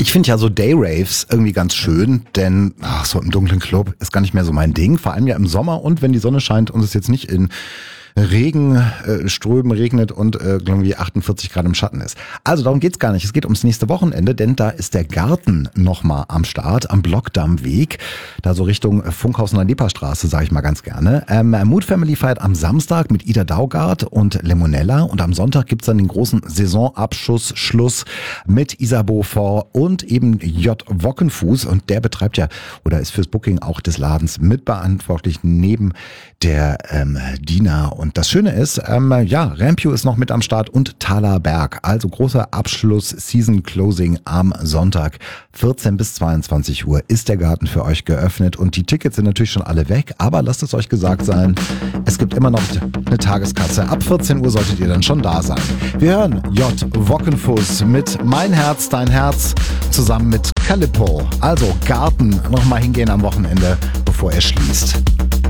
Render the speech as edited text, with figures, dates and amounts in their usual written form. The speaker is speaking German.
Ich finde ja so Day-Raves irgendwie ganz schön, denn so im dunklen Club ist gar nicht mehr so mein Ding. Vor allem ja im Sommer und wenn die Sonne scheint und es jetzt nicht in Strömen regnet und irgendwie 48 Grad im Schatten ist. Also darum geht's gar nicht. Es geht ums nächste Wochenende, denn da ist der Garten nochmal am Start, am Blockdammweg, da so Richtung Funkhausen an Leperstraße, sage ich mal ganz gerne. Mood Family feiert am Samstag mit Ida Daugard und Lemonella und am Sonntag gibt's dann den großen Saisonabschluss mit Isabeau Fort und eben J. Wockenfuß und der betreibt ja oder ist fürs Booking auch des Ladens mitverantwortlich neben der Dina. Und das Schöne ist, Rampio ist noch mit am Start und Thaler Berg. Also großer Abschluss, Season Closing am Sonntag. 14 bis 22 Uhr ist der Garten für euch geöffnet und die Tickets sind natürlich schon alle weg, aber lasst es euch gesagt sein, es gibt immer noch eine Tageskasse. Ab 14 Uhr solltet ihr dann schon da sein. Wir hören J. Wockenfuß mit Mein Herz, dein Herz zusammen mit Calippo. Also Garten, nochmal hingehen am Wochenende, bevor er schließt.